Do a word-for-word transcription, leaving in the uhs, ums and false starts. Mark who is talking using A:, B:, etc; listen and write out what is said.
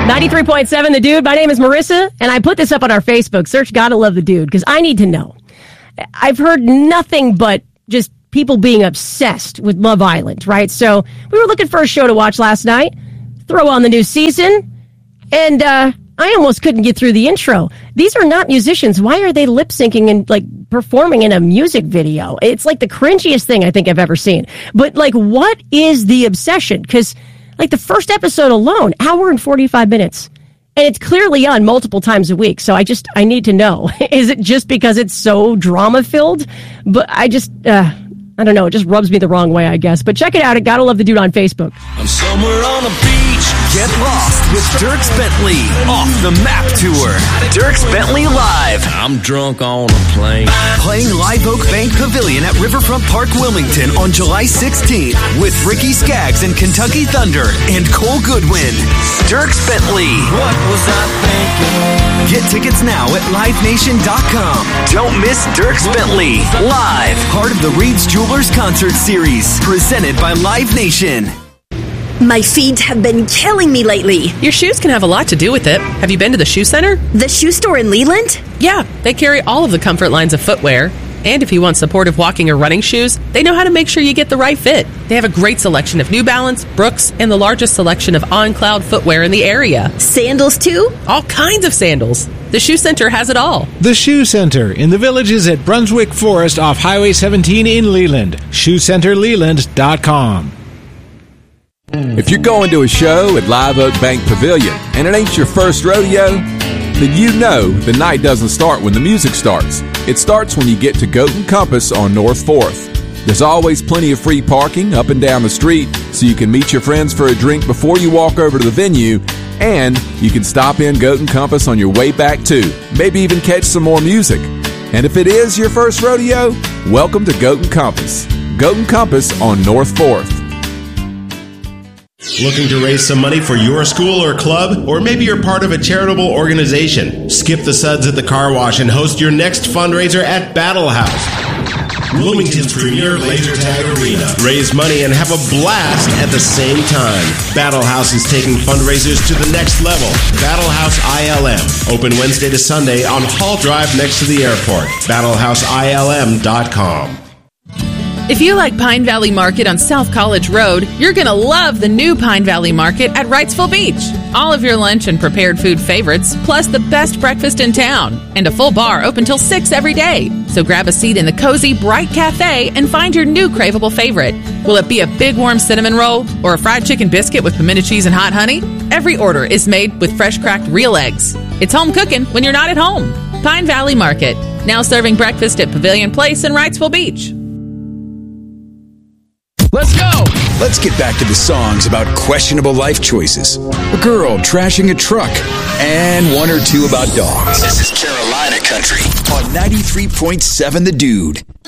A: ninety-three point seven The Dude. My name is Marissa, and I put this up on our Facebook. Search Gotta Love the Dude, because I need to know. I've heard nothing but just people being obsessed with Love Island, right? So we were looking for a show to watch last night, throw on the new season, and uh, I almost couldn't get through the intro. These are not musicians. Why are they lip syncing and like performing in a music video? It's like the cringiest thing I think I've ever seen. But like, what is the obsession? Because like the first episode alone, hour and forty-five minutes. And it's clearly on multiple times a week. So I just, I need to know. Is it just because it's so drama filled? But I just, uh, I don't know. It just rubs me the wrong way, I guess. But check it out at Gotta Love the Dude on Facebook.
B: I'm somewhere on a beach.
C: Get lost with Dierks Bentley. Off the Map Tour. Dierks Bentley Live.
B: I'm drunk on a plane.
C: Playing Live Oak Bank Pavilion at Riverfront Park, Wilmington on July sixteenth with Ricky Skaggs and Kentucky Thunder and Cole Goodwin. Dierks Bentley.
B: What was I thinking?
C: Get tickets now at live nation dot com. Don't miss Dierks Bentley Live. Part of the Reed's Jewelers Concert Series. Presented by Live Nation.
D: My feet have been killing me lately.
E: Your shoes can have a lot to do with it. Have you been to the Shoe Center?
D: The shoe store in Leland?
E: Yeah, they carry all of the comfort lines of footwear. And if you want supportive walking or running shoes, they know how to make sure you get the right fit. They have a great selection of New Balance, Brooks, and the largest selection of on-cloud footwear in the area.
D: Sandals, too?
E: All kinds of sandals. The Shoe Center has it all.
F: The Shoe Center in the Villages at Brunswick Forest off Highway seventeen in Leland. shoe center leland dot com.
G: If you're going to a show at Live Oak Bank Pavilion and it ain't your first rodeo, then you know the night doesn't start when the music starts. It starts when you get to Goat and Compass on North fourth. There's always plenty of free parking up and down the street, so you can meet your friends for a drink before you walk over to the venue, and you can stop in Goat and Compass on your way back too. Maybe even catch some more music. And if it is your first rodeo, welcome to Goat and Compass. Goat and Compass on North fourth.
H: Looking to raise some money for your school or club? Or maybe you're part of a charitable organization? Skip the suds at the car wash and host your next fundraiser at Battle House, Bloomington's premier laser tag arena. Raise money and have a blast at the same time. Battle House is taking fundraisers to the next level. Battle House I L M. Open Wednesday to Sunday on Hall Drive next to the airport. battle house I L M dot com.
E: If you like Pine Valley Market on South College Road, you're going to love the new Pine Valley Market at Wrightsville Beach. All of your lunch and prepared food favorites, plus the best breakfast in town. And a full bar open till six every day. So grab a seat in the cozy, bright cafe and find your new craveable favorite. Will it be a big warm cinnamon roll or a fried chicken biscuit with pimento cheese and hot honey? Every order is made with fresh cracked real eggs. It's home cooking when you're not at home. Pine Valley Market, now serving breakfast at Pavilion Place in Wrightsville Beach.
I: Let's go! Let's get back to the songs about questionable life choices, a girl trashing a truck, and one or two about dogs.
C: This is Carolina Country
I: on ninety-three point seven The Dude.